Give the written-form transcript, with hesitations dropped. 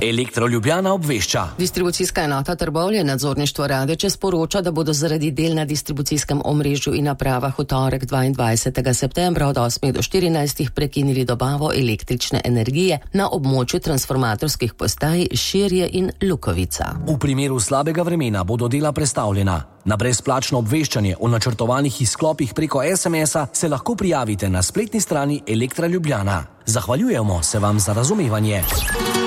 Elektro Ljubljana obvešča. Distribucijska enota Trbovlje nadzorništvo Radeče sporoča, da bodo zaradi del na distribucijskem omrežju in napravah v torek 22. septembra od 8 do 14 prekinili dobavo električne energije na območju transformatorskih postaj Širje in Lukovica. V primeru slabega vremena bodo dela prestavljena. Na brezplačno obveščanje o načrtovanih izklopih preko SMS-a se lahko prijavite na spletni strani Elektra Ljubljana. Zahvaljujemo se vam za razumevanje.